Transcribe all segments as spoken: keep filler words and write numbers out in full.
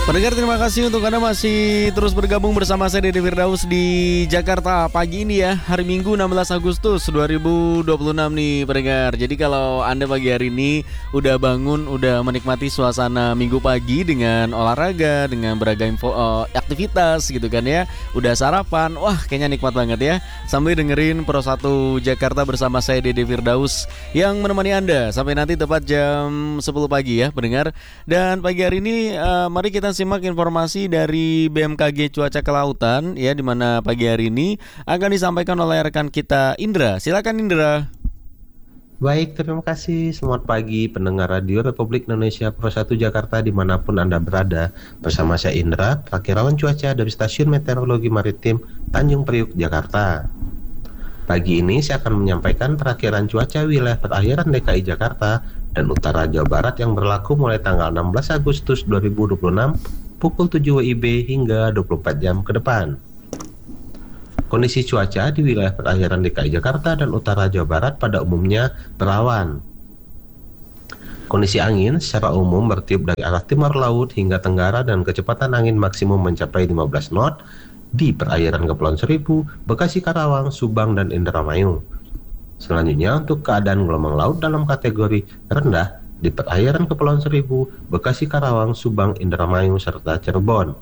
Pendengar, terima kasih untuk Anda masih terus bergabung bersama saya Dede Firdaus di Jakarta pagi ini ya. Hari Minggu enam belas Agustus dua ribu dua puluh enam nih pendengar. Jadi kalau Anda pagi hari ini udah bangun, udah menikmati suasana Minggu pagi dengan olahraga, dengan beragam info, uh, aktivitas gitu kan ya. Udah sarapan, wah kayaknya nikmat banget ya. Sambil dengerin Pro satu Jakarta bersama saya Dede Firdaus yang menemani Anda sampai nanti tepat jam sepuluh pagi ya pendengar. Dan pagi hari ini uh, mari kita simak informasi dari B M K G Cuaca Kelautan ya, di mana pagi hari ini akan disampaikan oleh rekan kita Indra. Silakan Indra. Baik, terima kasih. Selamat pagi pendengar Radio Republik Indonesia Pro satu Jakarta dimanapun Anda berada. Bersama saya Indra, perakirawan cuaca dari Stasiun Meteorologi Maritim Tanjung Priuk, Jakarta. Pagi ini saya akan menyampaikan perakiraan cuaca wilayah perairan D K I Jakarta dan utara Jawa Barat yang berlaku mulai tanggal enam belas Agustus dua ribu dua puluh enam pukul tujuh W I B hingga dua puluh empat jam ke depan. Kondisi cuaca di wilayah perairan D K I Jakarta dan utara Jawa Barat pada umumnya berawan. Kondisi angin secara umum bertiup dari arah timur laut hingga tenggara dan kecepatan angin maksimum mencapai lima belas knot di perairan Kepulauan Seribu, Bekasi, Karawang, Subang, dan Indramayu. Selanjutnya untuk keadaan gelombang laut dalam kategori rendah di perairan Kepulauan Seribu, Bekasi, Karawang, Subang, Indramayu, serta Cirebon.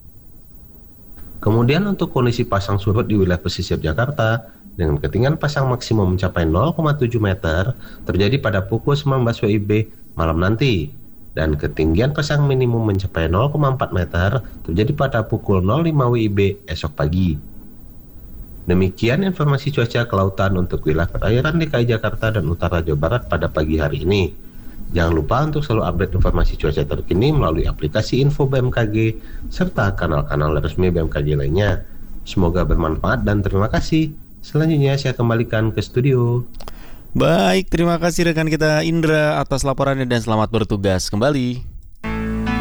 Kemudian untuk kondisi pasang surut di wilayah pesisir Jakarta dengan ketinggian pasang maksimum mencapai nol koma tujuh meter terjadi pada pukul sembilan belas W I B malam nanti. Dan ketinggian pasang minimum mencapai nol koma empat meter terjadi pada pukul nol lima W I B esok pagi. Demikian informasi cuaca kelautan untuk wilayah perairan D K I Jakarta dan utara Jawa Barat pada pagi hari ini. Jangan lupa untuk selalu update informasi cuaca terkini melalui aplikasi info B M K G serta kanal-kanal resmi B M K G lainnya. Semoga bermanfaat dan terima kasih. Selanjutnya saya kembalikan ke studio. Baik, terima kasih rekan kita Indra atas laporannya dan selamat bertugas kembali.